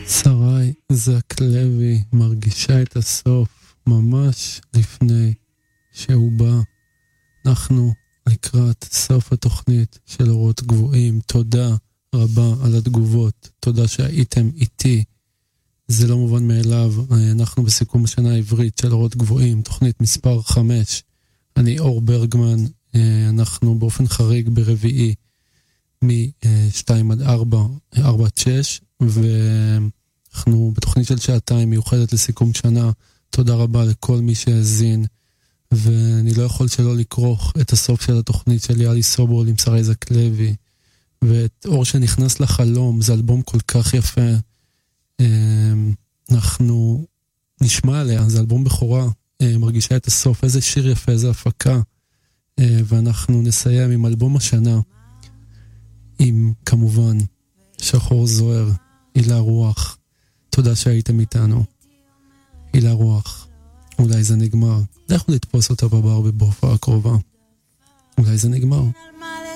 שרי זק לוי מרגישה את הסוף ממש לפני שהוא בא. אנחנו לקראת סוף התוכנית של אורות גבוהים. תודה רבה על התגובות, תודה שהייתם איתי, זה לא מובן מאליו. אנחנו בסיכום השנה העברית של אורות גבוהים, תוכנית מספר 5. אני אור ברגמן, אנחנו באופן חריג ברביעי מ-2 עד 4, 4 עד 6, ואנחנו בתוכנית של שעתיים מיוחדת לסיכום שנה. תודה רבה לכל מי שהזין, ואני לא יכול שלא לקרוך את הסוף של התוכנית של יאלי סובול עם שרי זק לוי, ואת אור שנכנס לחלום. זה אלבום כל כך יפה, אנחנו נשמע עליה, זה אלבום בכורה, מרגישה את הסוף, איזה שיר יפה, איזה הפקה. ואנחנו נסיים עם אלבום השנה, עם כמובן שחור זוהר, הילה רוח. תודה שהייתם איתנו. הילה רוח, אולי זה נגמר, אנחנו נתפוס אותה בבר בהופעה הקרובה. אולי זה נגמר.